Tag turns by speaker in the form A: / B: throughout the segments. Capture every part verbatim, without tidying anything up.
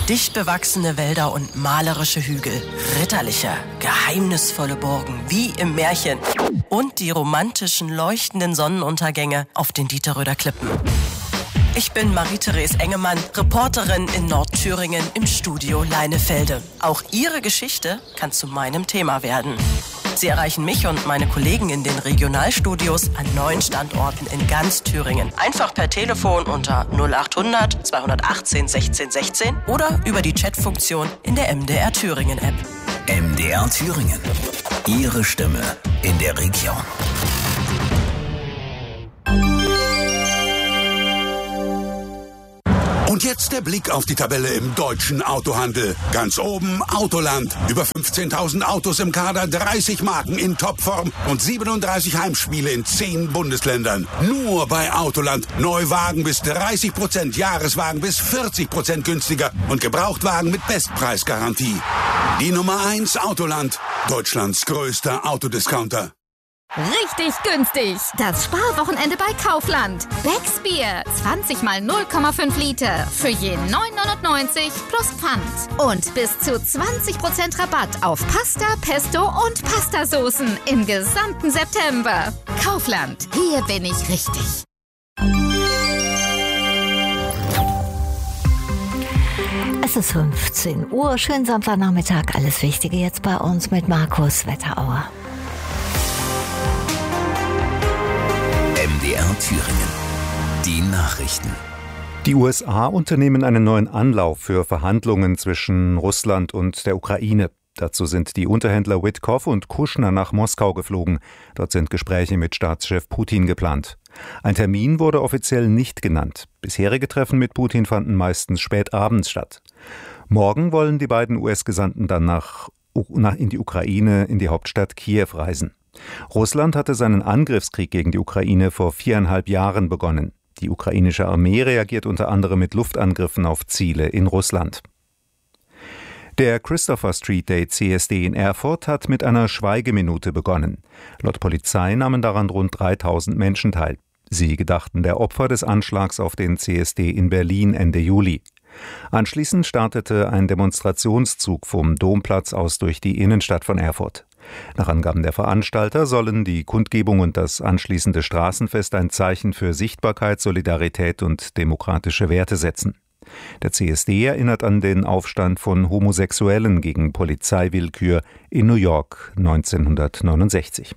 A: Dicht bewachsene Wälder und malerische Hügel, ritterliche, geheimnisvolle Burgen wie im Märchen und die romantischen, leuchtenden Sonnenuntergänge auf den Dieterröder Klippen. Ich bin Marie-Therese Engemann, Reporterin in Nordthüringen im Studio Leinefelde. Auch Ihre Geschichte kann zu meinem Thema werden. Sie erreichen mich und meine Kollegen in den Regionalstudios an neun Standorten in ganz Thüringen. Einfach per Telefon unter null achthundert zweihundertachtzehn sechzehn sechzehn oder über die Chatfunktion in der M D R Thüringen App.
B: M D R Thüringen. Ihre Stimme in der Region.
C: Und jetzt der Blick auf die Tabelle im deutschen Autohandel. Ganz oben Autoland. Über fünfzehntausend Autos im Kader, dreißig Marken in Topform und siebenunddreißig Heimspiele in zehn Bundesländern. Nur bei Autoland. Neuwagen bis dreißig Prozent, Jahreswagen bis vierzig Prozent günstiger und Gebrauchtwagen mit Bestpreisgarantie. Die Nummer eins Autoland. Deutschlands größter Autodiscounter.
D: Richtig günstig. Das Sparwochenende bei Kaufland. Becks Bier. zwanzig mal null Komma fünf Liter. Für je neun neunundneunzig plus Pfand. Und bis zu zwanzig Prozent Rabatt auf Pasta, Pesto und Pastasoßen im gesamten September. Kaufland. Hier bin ich richtig.
E: Es ist fünfzehn Uhr. Schönen Samstagnachmittag. Alles Wichtige jetzt bei uns mit Markus Wetterauer.
B: M D R Thüringen. Die Nachrichten.
F: Die U S A unternehmen einen neuen Anlauf für Verhandlungen zwischen Russland und der Ukraine. Dazu sind die Unterhändler Witkow und Kushner nach Moskau geflogen. Dort sind Gespräche mit Staatschef Putin geplant. Ein Termin wurde offiziell nicht genannt. Bisherige Treffen mit Putin fanden meistens spät abends statt. Morgen wollen die beiden U S-Gesandten dann nach, nach in die Ukraine, in die Hauptstadt Kiew reisen. Russland hatte seinen Angriffskrieg gegen die Ukraine vor viereinhalb Jahren begonnen. Die ukrainische Armee reagiert unter anderem mit Luftangriffen auf Ziele in Russland. Der Christopher Street Day C S D in Erfurt hat mit einer Schweigeminute begonnen. Laut Polizei nahmen daran rund dreitausend Menschen teil. Sie gedachten der Opfer des Anschlags auf den C S D in Berlin Ende Juli. Anschließend startete ein Demonstrationszug vom Domplatz aus durch die Innenstadt von Erfurt. Nach Angaben der Veranstalter sollen die Kundgebung und das anschließende Straßenfest ein Zeichen für Sichtbarkeit, Solidarität und demokratische Werte setzen. Der C S D erinnert an den Aufstand von Homosexuellen gegen Polizeiwillkür in New York neunzehnhundertneunundsechzig.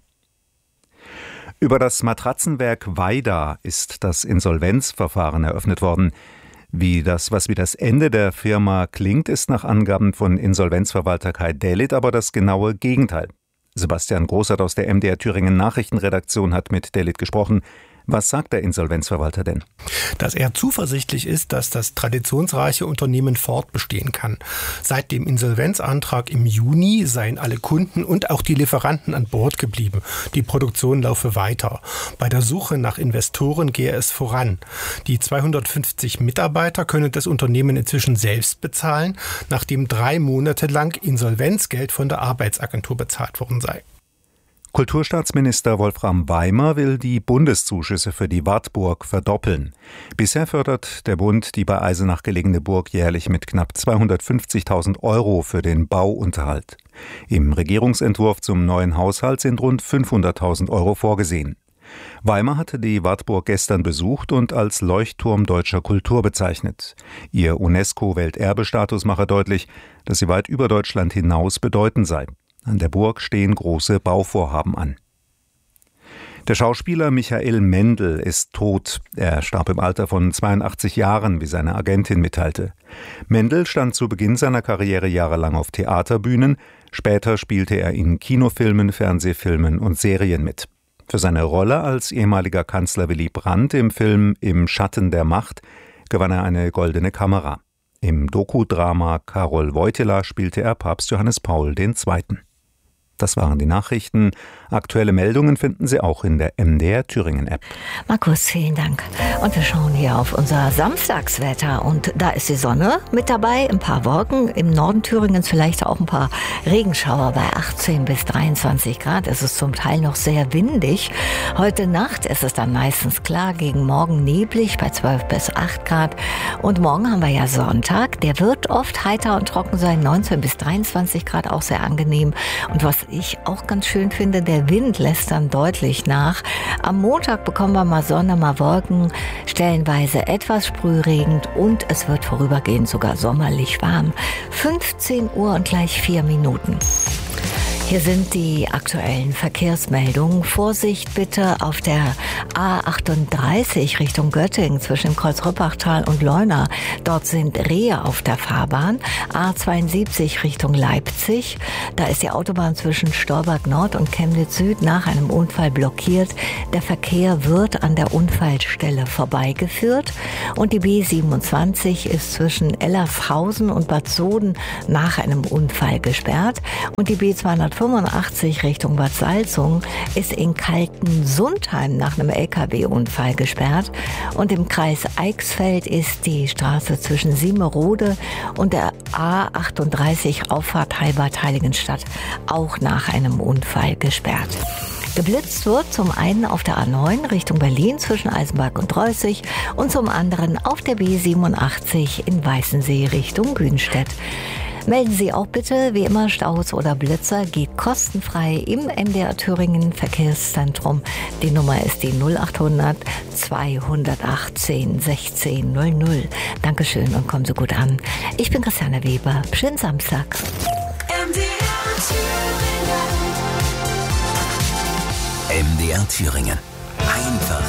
F: Über das Matratzenwerk Weida ist das Insolvenzverfahren eröffnet worden. Wie das, was wie das Ende der Firma klingt, ist nach Angaben von Insolvenzverwalter Kai Dälit aber das genaue Gegenteil. Sebastian Großert aus der M D R Thüringen Nachrichtenredaktion hat mit Dälit gesprochen. Was sagt der Insolvenzverwalter denn?
G: Dass er zuversichtlich ist, dass das traditionsreiche Unternehmen fortbestehen kann. Seit dem Insolvenzantrag im Juni seien alle Kunden und auch die Lieferanten an Bord geblieben. Die Produktion laufe weiter. Bei der Suche nach Investoren gehe es voran. Die zweihundertfünfzig Mitarbeiter können das Unternehmen inzwischen selbst bezahlen, nachdem drei Monate lang Insolvenzgeld von der Arbeitsagentur bezahlt worden sei.
F: Kulturstaatsminister Wolfram Weimer will die Bundeszuschüsse für die Wartburg verdoppeln. Bisher fördert der Bund die bei Eisenach gelegene Burg jährlich mit knapp zweihundertfünfzigtausend Euro für den Bauunterhalt. Im Regierungsentwurf zum neuen Haushalt sind rund fünfhunderttausend Euro vorgesehen. Weimer hatte die Wartburg gestern besucht und als Leuchtturm deutscher Kultur bezeichnet. Ihr UNESCO-Welterbestatus mache deutlich, dass sie weit über Deutschland hinaus bedeutend sei. An der Burg stehen große Bauvorhaben an. Der Schauspieler Michael Mendl ist tot. Er starb im Alter von zweiundachtzig Jahren, wie seine Agentin mitteilte. Mendl stand zu Beginn seiner Karriere jahrelang auf Theaterbühnen. Später spielte er in Kinofilmen, Fernsehfilmen und Serien mit. Für seine Rolle als ehemaliger Kanzler Willy Brandt im Film Im Schatten der Macht gewann er eine Goldene Kamera. Im Dokudrama Karol Wojtyła spielte er Papst Johannes Paul der Zweite. Das waren die Nachrichten. Aktuelle Meldungen finden Sie auch in der M D R Thüringen App.
E: Markus, vielen Dank. Und wir schauen hier auf unser Samstagswetter. Und da ist die Sonne mit dabei, ein paar Wolken. Im Norden Thüringens vielleicht auch ein paar Regenschauer bei achtzehn bis dreiundzwanzig Grad. Es ist zum Teil noch sehr windig. Heute Nacht ist es dann meistens klar, gegen morgen neblig bei zwölf bis acht Grad. Und morgen haben wir ja Sonntag. Der wird oft heiter und trocken sein, neunzehn bis dreiundzwanzig Grad, auch sehr angenehm. Und was ich auch ganz schön finde, der Wind lässt dann deutlich nach. Am Montag bekommen wir mal Sonne, mal Wolken, stellenweise etwas sprühregend und es wird vorübergehend sogar sommerlich warm. fünfzehn Uhr und gleich vier Minuten. Hier sind die aktuellen Verkehrsmeldungen. Vorsicht bitte auf der A achtunddreißig Richtung Göttingen zwischen Kreuz-Rüppachtal und Leuna. Dort sind Rehe auf der Fahrbahn. A zweiundsiebzig Richtung Leipzig. Da ist die Autobahn zwischen Stolberg Nord und Chemnitz Süd nach einem Unfall blockiert. Der Verkehr wird an der Unfallstelle vorbeigeführt. Und die B siebenundzwanzig ist zwischen Ellershausen und Bad Soden nach einem Unfall gesperrt. Und die B zweihundertfünfundachtzig Richtung Bad Salzung ist in Kaltensundheim nach einem L K W-Unfall gesperrt. Und im Kreis Eichsfeld ist die Straße zwischen Siemerode und der A achtunddreißig Auffahrt Heilbad Heiligenstadt auch nach einem Unfall gesperrt. Geblitzt wird zum einen auf der A neun Richtung Berlin zwischen Eisenberg und Reußig und zum anderen auf der B siebenundachtzig in Weißensee Richtung Günstedt. Melden Sie auch bitte, wie immer, Staus oder Blitzer geht kostenfrei im M D R Thüringen Verkehrszentrum. Die Nummer ist die null achthundert zweihundertachtzehn sechzehn null null. Dankeschön und kommen Sie gut an. Ich bin Christiane Weber. Schönen Samstag.
B: M D R Thüringen. M D R Thüringen. Einfach